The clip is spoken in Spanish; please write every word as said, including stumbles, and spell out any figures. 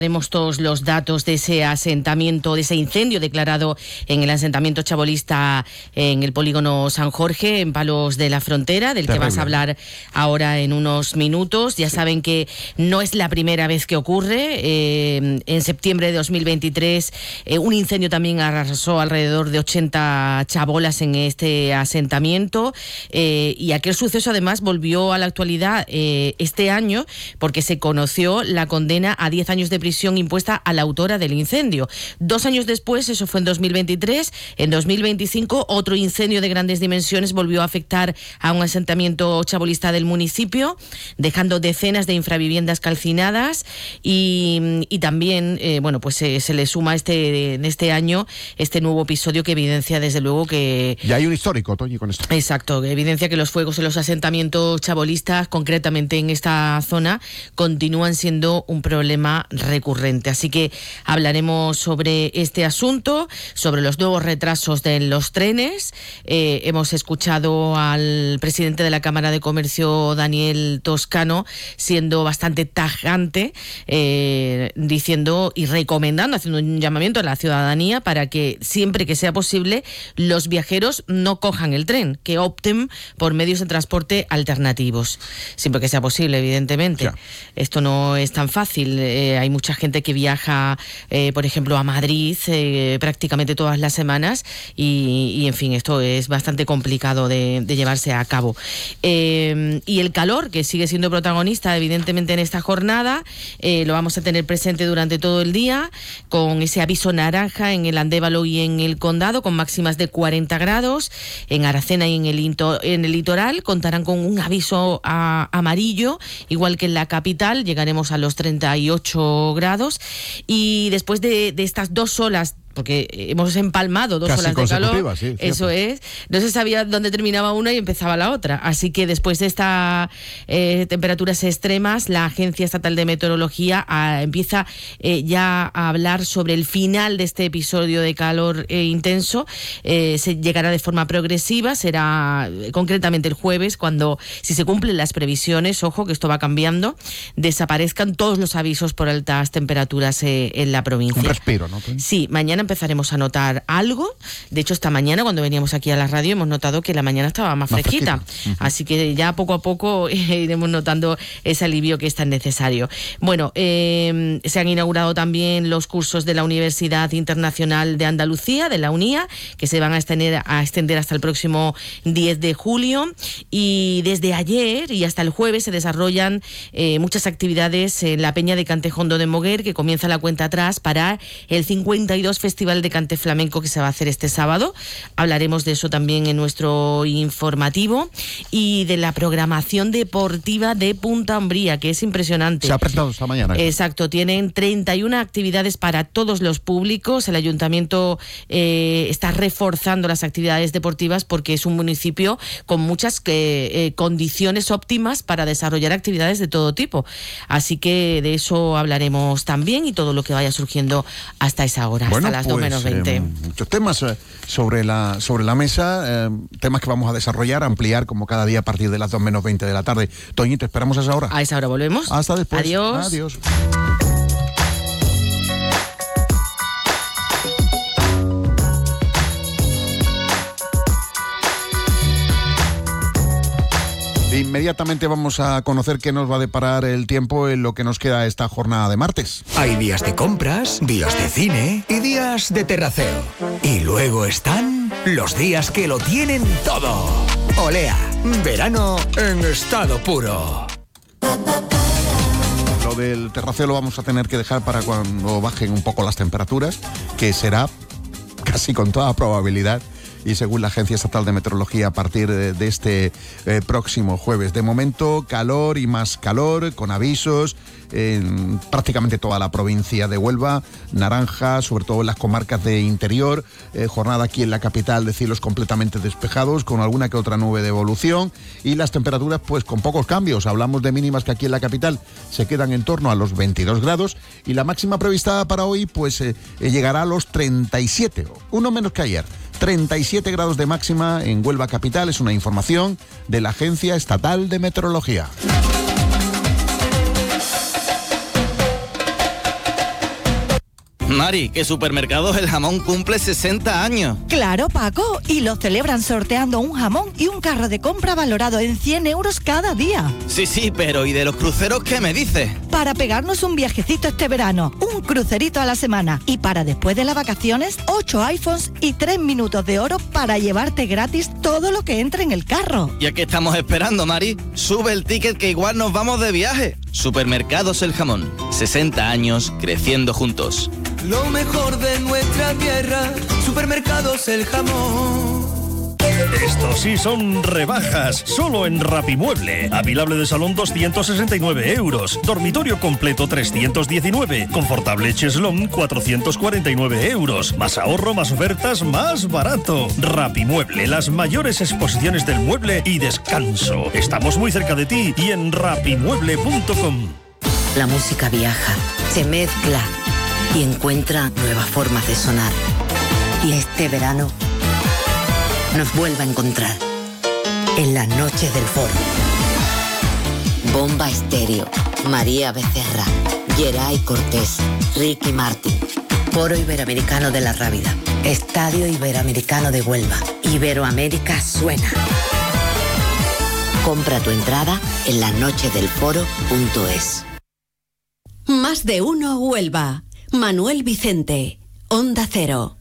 Tenemos todos los datos de ese asentamiento, de ese incendio declarado en el asentamiento chabolista en el polígono San Jorge, en Palos de la Frontera, del Terrible. que vas a hablar ahora en unos minutos. Ya sí. saben que no es la primera vez que ocurre. Eh, en septiembre de dos mil veintitrés, eh, un incendio también arrasó alrededor de ochenta chabolas en este asentamiento. Eh, y aquel suceso además volvió a la actualidad eh, este año porque se conoció la condena a diez años de prisión impuesta a la autora del incendio. Dos años después, eso fue en dos mil veintitrés, en dos mil veinticinco otro incendio de grandes dimensiones volvió a afectar a un asentamiento chabolista del municipio, dejando decenas de infraviviendas calcinadas y, y también, eh, bueno, pues eh, se le suma este en este año este nuevo episodio que evidencia desde luego que... Ya hay un histórico, Toñi, con esto. Exacto, que evidencia que los fuegos en los asentamientos chabolistas, concretamente en esta zona, continúan siendo un problema recurrente. Así que hablaremos sobre este asunto, sobre los nuevos retrasos de los trenes. Eh, hemos escuchado al presidente de la Cámara de Comercio, Daniel Toscano, siendo bastante tajante, eh, diciendo y recomendando, haciendo un llamamiento a la ciudadanía para que siempre que sea posible los viajeros no cojan el tren, que opten por medios de transporte alternativos. Siempre que sea posible, evidentemente. Ya. Esto no es tan fácil. Eh, hay mucha gente que viaja, eh, por ejemplo, a Madrid eh, prácticamente todas las semanas y, y, en fin, esto es bastante complicado de, de llevarse a cabo. Eh, y el calor, que sigue siendo protagonista, evidentemente, en esta jornada, eh, lo vamos a tener presente durante todo el día, con ese aviso naranja en el Andévalo y en el Condado, con máximas de cuarenta grados. En Aracena y en el, into, en el litoral contarán con un aviso a, amarillo, igual que en la capital, llegaremos a los treinta y ocho grados. Y después de, de estas dos olas, porque hemos empalmado dos Casi olas de calor, sí, eso es, no se sabía dónde terminaba una y empezaba la otra, así que después de estas eh, temperaturas extremas, la Agencia Estatal de Meteorología ah, empieza eh, ya a hablar sobre el final de este episodio de calor eh, intenso. Eh, se llegará de forma progresiva, será eh, concretamente el jueves, cuando, si se cumplen las previsiones, ojo que esto va cambiando, desaparezcan todos los avisos por altas temperaturas eh, en la provincia. Un respiro, ¿no? Sí, mañana empezaremos a notar algo. De hecho, esta mañana, cuando veníamos aquí a la radio, hemos notado que la mañana estaba más, más fresquita. fresquita. Uh-huh. Así que ya poco a poco eh, iremos notando ese alivio que es tan necesario. Bueno, eh, se han inaugurado también los cursos de la Universidad Internacional de Andalucía, de la UNIA, que se van a extender, a extender hasta el próximo diez de julio. Y desde ayer y hasta el jueves se desarrollan eh, muchas actividades en la Peña de Cantejondo de Moguer, que comienza la cuenta atrás para el cincuenta y dos Festival de Cante Flamenco que se va a hacer este sábado. Hablaremos de eso también en nuestro informativo y de la programación deportiva de Punta Umbría, que es impresionante. Se ha presentado esta mañana. Exacto, tienen treinta y una actividades para todos los públicos. El ayuntamiento eh, está reforzando las actividades deportivas porque es un municipio con muchas eh, eh, condiciones óptimas para desarrollar actividades de todo tipo. Así que de eso hablaremos también y todo lo que vaya surgiendo hasta esa hora. Bueno, hasta las pues, dos menos veinte. Eh, muchos temas eh, sobre la sobre la mesa, eh, temas que vamos a desarrollar, ampliar como cada día a partir de las dos menos veinte de la tarde. Toñi, te esperamos a esa hora. A esa hora volvemos. Hasta después. Adiós. Adiós. Inmediatamente vamos a conocer qué nos va a deparar el tiempo en lo que nos queda esta jornada de martes. Hay días de compras, días de cine y días de terraceo. Y luego están los días que lo tienen todo. Olea, verano en estado puro. Lo del terraceo lo vamos a tener que dejar para cuando bajen un poco las temperaturas, que será casi con toda probabilidad, y según la Agencia Estatal de Meteorología, a partir de, de este eh, próximo jueves. De momento, calor y más calor, con avisos en prácticamente toda la provincia de Huelva, naranja, sobre todo en las comarcas de interior, eh, jornada aquí en la capital de cielos completamente despejados, con alguna que otra nube de evolución, y las temperaturas pues con pocos cambios. Hablamos de mínimas que aquí en la capital se quedan en torno a los veintidós grados, y la máxima prevista para hoy pues eh, llegará a los treinta y siete, uno menos que ayer. treinta y siete grados de máxima en Huelva capital, es una información de la Agencia Estatal de Meteorología. Mari, que Supermercados El Jamón cumple sesenta años. Claro, Paco, y lo celebran sorteando un jamón y un carro de compra valorado en cien euros cada día. Sí, sí, pero ¿y de los cruceros qué me dices? Para pegarnos un viajecito este verano, un crucerito a la semana. Y para después de las vacaciones, ocho iPhones y tres minutos de oro para llevarte gratis todo lo que entre en el carro. ¿Y a qué estamos esperando, Mari? Sube el ticket que igual nos vamos de viaje. Supermercados El Jamón. sesenta años creciendo juntos. Lo mejor de nuestra tierra, Supermercados El Jamón. Estos sí son rebajas, solo en Rapimueble. Apilable de salón doscientos sesenta y nueve euros, dormitorio completo trescientos diecinueve, confortable cheslón cuatrocientos cuarenta y nueve euros. Más ahorro, más ofertas, más barato. Rapimueble, las mayores exposiciones del mueble y descanso. Estamos muy cerca de ti y en rapimueble punto com. La música viaja, se mezcla y encuentra nuevas formas de sonar. Y este verano nos vuelve a encontrar en las noches del Foro. Bomba Estéreo, María Becerra, Geray Cortés, Ricky Martin, Foro Iberoamericano de la Rábida, Estadio Iberoamericano de Huelva, Iberoamérica suena. Compra tu entrada en las noches del foro punto es. Más de uno Huelva. Manuel Vicente, Onda Cero.